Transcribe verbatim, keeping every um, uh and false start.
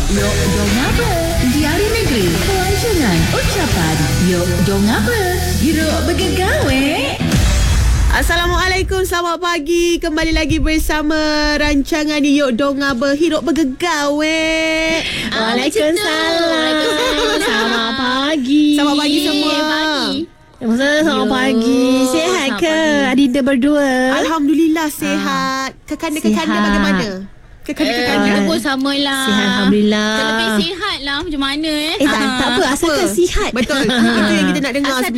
Yok dong apa? Diari negeri, pelancongan, ucapan. Yok dong apa? Hiruk bergegawe. Assalamualaikum, selamat pagi. Kembali lagi bersama rancangan Yok Dong Apa, Hiruk Bergegawe. Waalaikumsalam. Selamat pagi. Selamat pagi semua. Pagi. Selamat Yo. pagi. Sihat ke Adida berdua? Alhamdulillah sihat. Kekanda-kekanda Sihat. bagaimana? Kekanda-kekanda. Eh, Kita pun sama lah. Sihat, Alhamdulillah. Lebih sihat lah macam mana eh. Eh tak, tak apa, asalkan Apa? sihat. Betul. Itu yang kita nak dengar Asal